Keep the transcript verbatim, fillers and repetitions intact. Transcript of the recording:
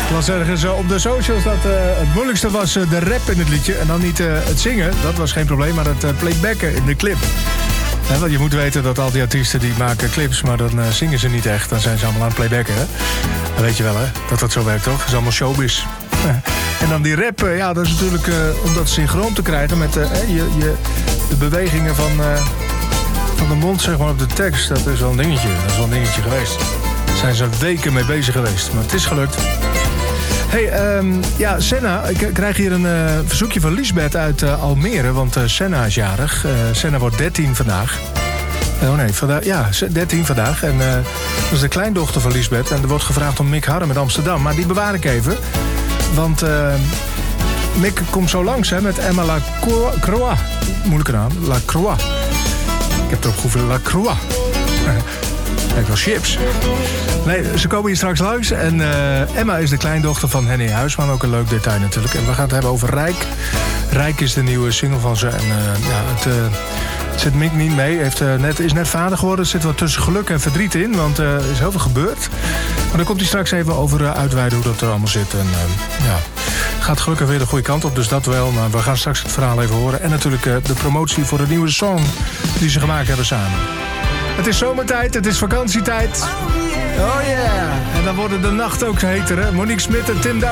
Ik las ergens uh, op de socials dat uh, het moeilijkste was uh, de rap in het liedje. En dan niet uh, het zingen, dat was geen probleem, maar het uh, playbacken in de clip. Ja, want je moet weten dat al die artiesten die maken clips, maar dan uh, zingen ze niet echt. Dan zijn ze allemaal aan het playbacken, hè? Dat weet je wel, hè? Dat dat zo werkt, toch? Dat is allemaal showbiz. En dan die rap, uh, ja, dat is natuurlijk uh, om dat synchroon te krijgen met uh, je, je, de bewegingen van, uh, van de mond, zeg maar, op de tekst. Dat is wel een dingetje. Dat is wel een dingetje geweest. Daar zijn ze weken mee bezig geweest, maar het is gelukt. Hey, um, ja, Senna, ik krijg hier een uh, verzoekje van Liesbeth uit uh, Almere, want uh, Senna is jarig. Uh, Senna wordt dertien vandaag. Oh nee, vandaag, ja, dertien vandaag. En uh, dat is de kleindochter van Liesbeth. En er wordt gevraagd om Mick Harren met Amsterdam. Maar die bewaar ik even. Want uh, Mick komt zo langs hè, met Emma Lacroix. Moeilijke naam, Lacroix. Ik heb erop gehoeven, Lacroix. Lijkt wel chips. Nee, ze komen hier straks langs. En uh, Emma is de kleindochter van Henny Huisman. Ook een leuk detail natuurlijk. En we gaan het hebben over Rijk. Rijk is de nieuwe single van ze. En uh, ja, het... Uh, zit Mick niet mee. Heeft, uh, net, is net vader geworden. Er zit wat tussen geluk en verdriet in. Want uh, er is heel veel gebeurd. Maar dan komt hij straks even over uh, uitweiden hoe dat er allemaal zit. En uh, ja, gaat gelukkig weer de goede kant op. Dus dat wel. Maar we gaan straks het verhaal even horen. En natuurlijk uh, de promotie voor de nieuwe song die ze gemaakt hebben samen. Het is zomertijd. Het is vakantietijd. Oh yeah. En dan worden de nachten ook heter. Hè? Monique Smit en Tim Douw.